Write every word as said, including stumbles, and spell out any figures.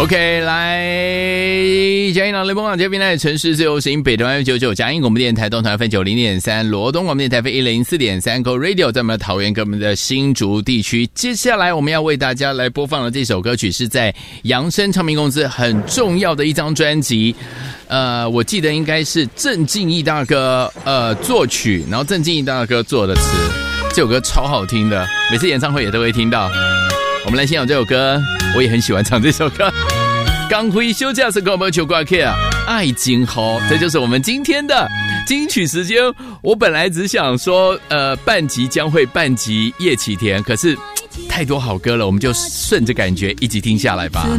OK， 来，嘉义岛雷锋港街平台城市自由声音北投 F 九九，嘉义广播电台东台分九零点三，罗东广播电台分一零四点三 ，Go Radio 在我们的桃园跟我们的新竹地区。接下来我们要为大家来播放的这首歌曲是在扬声唱片公司很重要的一张专辑，呃，我记得应该是郑敬义大哥呃作曲，然后郑敬义大哥做的词，这首歌超好听的，每次演唱会也都会听到。我们来欣赏这首歌，我也很喜欢唱这首歌。刚回休假是广播球挂 K 啊，爱今后，这就是我们今天的金曲时间。我本来只想说，呃，半集将会半集叶启田，可是太多好歌了，我们就顺着感觉一起听下来吧。